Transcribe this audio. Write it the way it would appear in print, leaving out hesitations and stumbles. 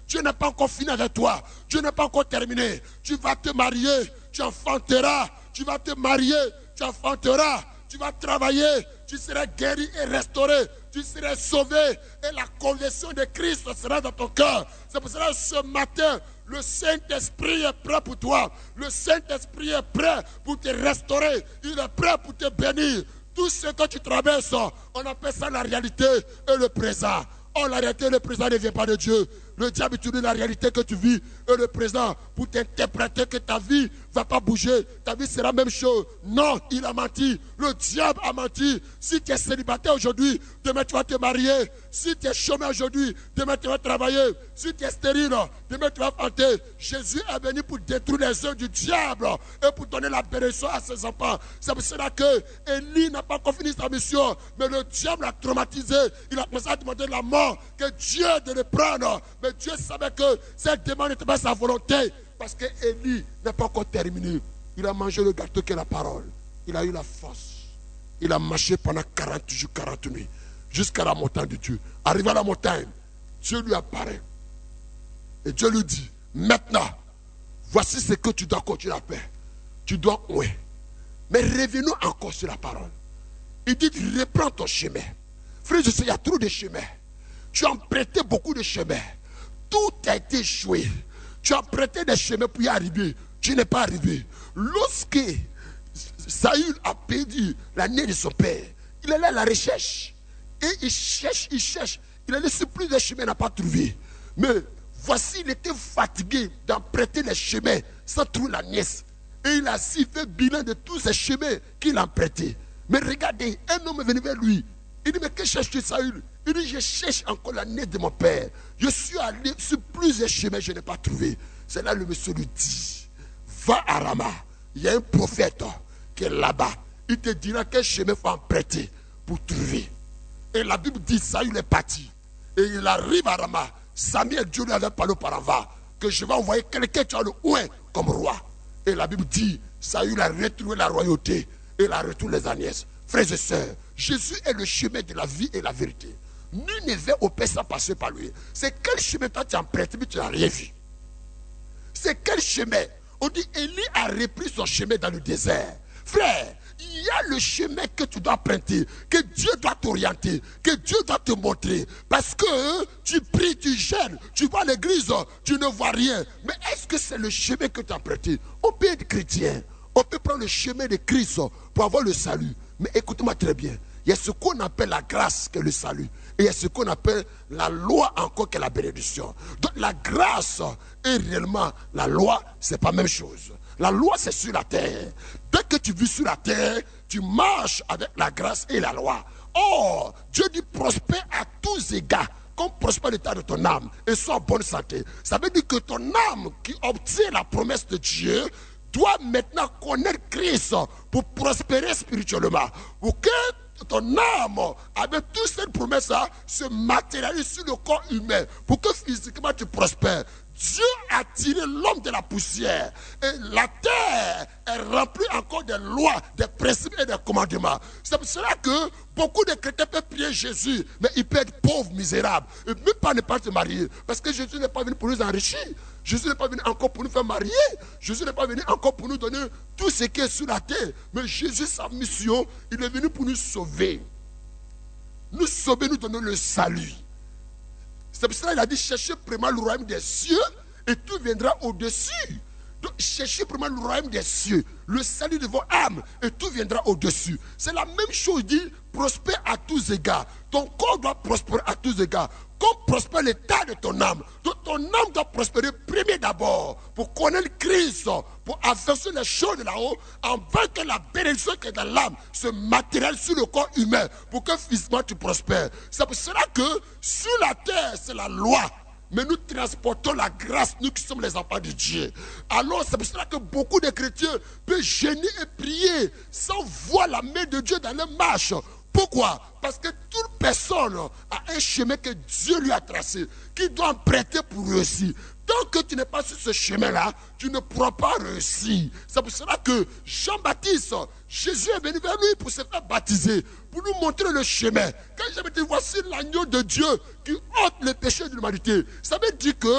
Dieu n'est pas encore fini avec toi. Dieu n'est pas encore terminé. Tu vas te marier, tu enfanteras. Tu vas te marier, tu enfanteras. Tu vas travailler, tu seras guéri et restauré. Tu seras sauvé et la conversion de Christ sera dans ton cœur. C'est pour cela que ce matin, le Saint-Esprit est prêt pour toi. Le Saint-Esprit est prêt pour te restaurer. Il est prêt pour te bénir. Tout ce que tu traverses, on appelle ça la réalité et le présent. Oh, la réalité et le présent ne vient pas de Dieu. Le diable utilise la réalité que tu vis et le présent pour t'interpréter que ta vie ne va pas bouger. Ta vie sera la même chose. Non, il a menti. Le diable a menti. Si tu es célibataire aujourd'hui, demain tu vas te marier. Si tu es chômeur aujourd'hui, demain tu vas travailler. Si tu es stérile, demain tu vas fanter. Jésus est venu pour détruire les œuvres du diable et pour donner la bénédiction à ses enfants. C'est pour cela que Élie n'a pas encore fini sa mission, mais le diable l'a traumatisé. Il a commencé à demander la mort, que Dieu de le prendre. Mais Dieu savait que cette demande n'était pas sa volonté, parce que Élie n'est pas encore terminé. Il a mangé le gâteau qui est la parole. Il a eu la force. Il a marché pendant 40 jours, 40 nuits, jusqu'à la montagne de Dieu. Arrivé à la montagne, Dieu lui apparaît. Et Dieu lui dit, maintenant, voici ce que tu dois continuer à faire. Tu dois ouer. Mais revenons encore sur la parole. Il dit, reprends ton chemin. Frère, je sais, il y a trop de chemins. Tu as emprunté beaucoup de chemins. Tout a été échoué. Tu as emprunté des chemins pour y arriver. Tu n'es pas arrivé. Lorsque Saül a perdu l'année de son père, il allait à la recherche. Et il cherche. Il allait sur plusieurs chemins, il n'a pas trouvé. Mais voici, il était fatigué d'emprunter les chemins sans trouver la nièce. Et il a ainsi fait bilan de tous ces chemins qu'il a empruntés. Mais regardez, un homme est venu vers lui. Il dit, mais que cherches-tu, Saül? Il dit, je cherche encore la nièce de mon père. Je suis allé sur plusieurs chemins, je n'ai pas trouvé. C'est là le monsieur lui dit, va à Rama. Il y a un prophète qui est là-bas. Il te dira quel chemin il faut emprunter pour trouver. Et la Bible dit, Saül est parti. Et il arrive à Rama. Samuel, Dieu lui avait parlé auparavant que je vais envoyer quelqu'un qui a le ouin comme roi. Et la Bible dit, Saül a retrouvé la royauté et il a retrouvé les agnès. Frères et sœurs, Jésus est le chemin de la vie et la vérité. Nul ne va au Père sans passer par lui. C'est quel chemin toi tu as emprunté mais tu n'as rien vu? C'est quel chemin? On dit, Élie a repris son chemin dans le désert. Frère, il y a le chemin que tu dois emprunter, que Dieu doit t'orienter, que Dieu doit te montrer. Parce que tu pries, tu gênes, tu vas à l'église, tu ne vois rien. Mais est-ce que c'est le chemin que tu as emprunté? On peut être chrétien, on peut prendre le chemin de Christ pour avoir le salut. Mais écoute-moi très bien, il y a ce qu'on appelle la grâce qui est le salut. Et il y a ce qu'on appelle la loi encore qui est la bénédiction. Donc la grâce et réellement la loi, ce n'est pas la même chose. La loi, c'est sur la terre. Dès que tu vis sur la terre, tu marches avec la grâce et la loi. Or, Dieu dit prospère à tous égards, comme prospère l'état de ton âme et sois en bonne santé. Ça veut dire que ton âme qui obtient la promesse de Dieu doit maintenant connaître Christ pour prospérer spirituellement. Pour que ton âme, avec toute cette promesse-là, se matérialise sur le corps humain. Pour que physiquement tu prospères. Dieu a tiré l'homme de la poussière. Et la terre est remplie encore des lois, des principes et des commandements. C'est pour cela que beaucoup de chrétiens peuvent prier Jésus, mais ils peuvent être pauvres, misérables. Et même pas ne pas se marier. Parce que Jésus n'est pas venu pour nous enrichir. Jésus n'est pas venu encore pour nous faire marier. Jésus n'est pas venu encore pour nous donner tout ce qui est sur la terre. Mais Jésus, sa mission, il est venu pour nous sauver. Nous sauver, nous donner le salut. C'est pour cela qu'il a dit, cherchez premièrement le royaume des cieux et tout viendra au-dessus. Donc cherchez premièrement le royaume des cieux, le salut de vos âmes et tout viendra au-dessus. C'est la même chose, il dit, prospère à tous égards. Ton corps doit prospérer à tous égards. Comme prospère l'état de ton âme. Donc ton âme doit prospérer premier d'abord pour connaître Christ, pour avancer les choses de là-haut, afin que la bénédiction qui est dans l'âme se matérialise sur le corps humain, pour que physiquement tu prospères. C'est pour cela que sur la terre, c'est la loi. Mais nous transportons la grâce, nous qui sommes les enfants de Dieu. Alors c'est pour cela que beaucoup de chrétiens peuvent gêner et prier sans voir la main de Dieu dans leur marche. Pourquoi? Parce que toute personne a un chemin que Dieu lui a tracé, qui doit emprunter pour réussir. Tant que tu n'es pas sur ce chemin-là, tu ne pourras pas réussir. C'est pour cela que Jean-Baptiste, Jésus est venu vers lui pour se faire baptiser, pour nous montrer le chemin. Quand Jean-Baptiste dit, voici l'agneau de Dieu qui ôte les péchés de l'humanité, ça veut dire que